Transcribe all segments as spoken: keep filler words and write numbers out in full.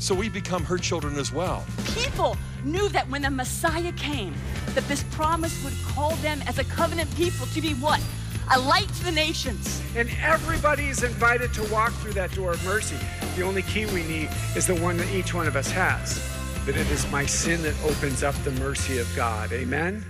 so we become her children as well. People knew that when the Messiah came, that this promise would call them as a covenant people to be what? A light to the nations. And everybody is invited to walk through that door of mercy. The only key we need is the one that each one of us has. But it is my sin that opens up the mercy of God. Amen?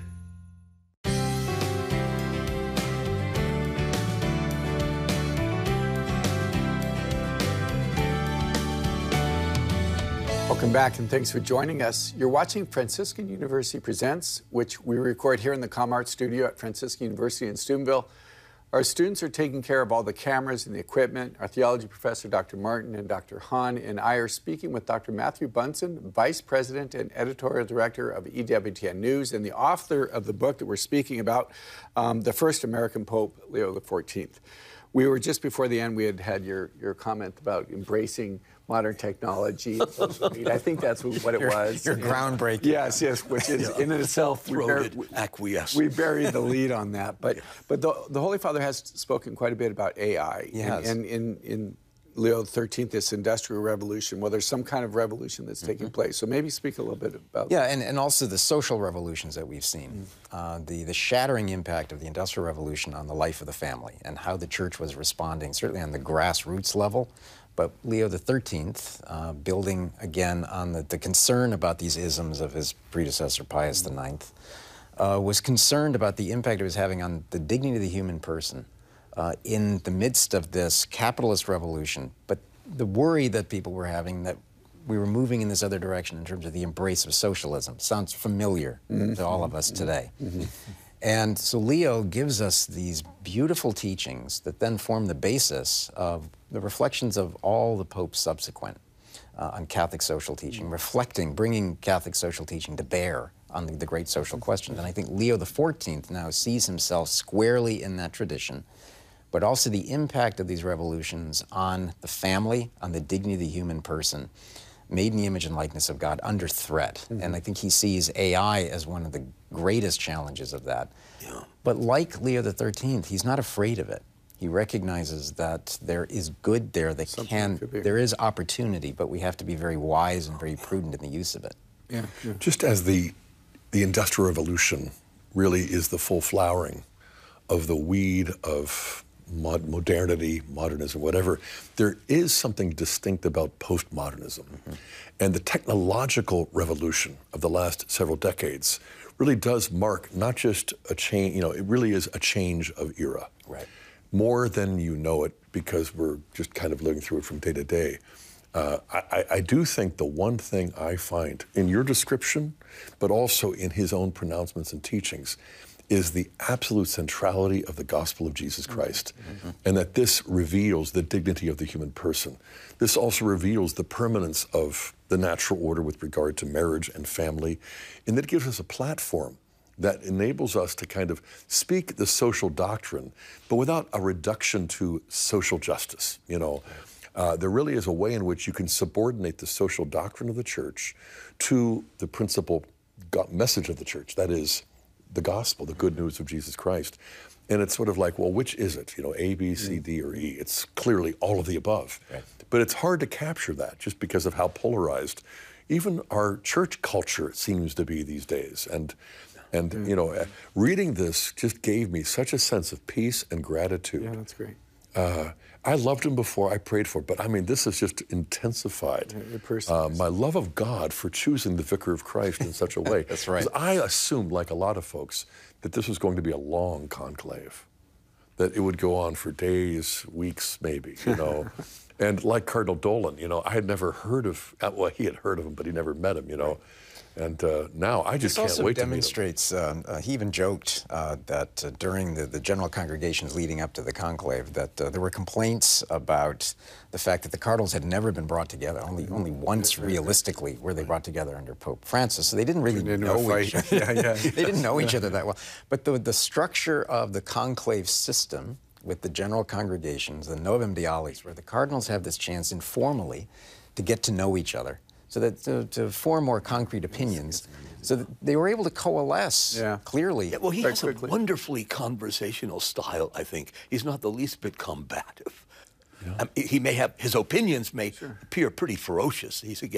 Welcome back, and thanks for joining us. You're watching Franciscan University Presents, which we record here in the ComArt studio at Franciscan University in Steubenville. Our students are taking care of all the cameras and the equipment. Our theology professor, Doctor Martin, and Doctor Hahn and I are speaking with Doctor Matthew Bunson, Vice President and Editorial Director of E W T N News, and the author of the book that we're speaking about, um, the first American Pope, Leo the fourteenth. We were just before the end, we had had your, your comment about embracing modern technology and social media. I think that's what it you're, was. You're groundbreaking. Yes, yes, which is yeah. in itself, we, bur- acquiesce. we buried the lead on that. But yeah. but the, the Holy Father has spoken quite a bit about A I. Yes. And, and in, in Leo the thirteenth, this industrial revolution, well, there's some kind of revolution that's taking mm-hmm. place. So maybe speak a little bit about Yeah, that. and, and also the social revolutions that we've seen. Mm. Uh, the, the shattering impact of the Industrial Revolution on the life of the family and how the church was responding, certainly on the grassroots level. But Leo the thirteenth, uh, building again on the, the concern about these isms of his predecessor, Pius the ninth, uh, was concerned about the impact it was having on the dignity of the human person uh, in the midst of this capitalist revolution. But the worry that people were having that we were moving in this other direction in terms of the embrace of socialism sounds familiar mm-hmm. to all of us today. Mm-hmm. And so Leo gives us these beautiful teachings that then form the basis of the reflections of all the popes subsequent uh, on Catholic social teaching, reflecting, bringing Catholic social teaching to bear on the, the great social questions. And I think Leo the fourteenth now sees himself squarely in that tradition, but also the impact of these revolutions on the family, on the dignity of the human person, made in the image and likeness of God, under threat. Mm-hmm. And I think he sees A I as one of the greatest challenges of that. Yeah. But like Leo the thirteenth, he's not afraid of it. He recognizes that there is good there that Something can, there is opportunity, but we have to be very wise and very prudent in the use of it. Yeah. yeah. Just as the, the Industrial Revolution really is the full flowering of the weed of Mod modernity, modernism, whatever, there is something distinct about postmodernism. Mm-hmm. And the technological revolution of the last several decades really does mark not just a change, you know, it really is a change of era. Right. More than you know it, because we're just kind of living through it from day to day. Uh, I, I do think the one thing I find in your description, but also in his own pronouncements and teachings, is the absolute centrality of the gospel of Jesus Christ, mm-hmm. and that this reveals the dignity of the human person. This also reveals the permanence of the natural order with regard to marriage and family, and that gives us a platform that enables us to kind of speak the social doctrine, but without a reduction to social justice. You know, uh, there really is a way in which you can subordinate the social doctrine of the church to the principal message of the church, that is, the gospel, the good news of Jesus Christ. And it's sort of like, well, which is it? You know, A, B, C, D, or E? It's clearly all of the above. Right. But it's hard to capture that just because of how polarized even our church culture seems to be these days. And, and mm. you know, reading this just gave me such a sense of peace and gratitude. Yeah, that's great. Uh, I loved him before, I prayed for it, but I mean, this has just intensified uh, my love of God for choosing the Vicar of Christ in such a way. That's right. I assumed, like a lot of folks, that this was going to be a long conclave, that it would go on for days, weeks, maybe, you know. And like Cardinal Dolan, you know, I had never heard of, well, he had heard of him, but he never met him, you know. And uh, now I just this can't wait to meet him. This also demonstrates, uh, uh, he even joked uh, that uh, during the, the general congregations leading up to the conclave, that uh, there were complaints about the fact that the cardinals had never been brought together, only only once realistically were they brought together under Pope Francis. So they didn't really didn't know each other. yeah, yeah. They didn't know each other that well. But the, the structure of the conclave system with the general congregations, the Novum Dialis, where the cardinals have this chance informally to get to know each other, so that to, to form more concrete opinions, so that they were able to coalesce yeah. clearly. Yeah, well, he Very has quickly. a wonderfully conversational style, I think. He's not the least bit combative. Yeah. I mean, he may have, his opinions may sure. appear pretty ferocious. He's again